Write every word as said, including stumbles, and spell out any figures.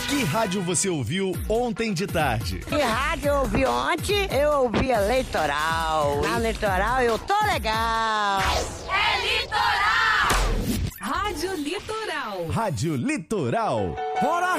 Que rádio você ouviu ontem de tarde? Que rádio eu ouvi ontem? Eu ouvi a Litoral. Na Litoral eu tô legal. É Litoral! Rádio Litoral. Rádio Litoral. Bora!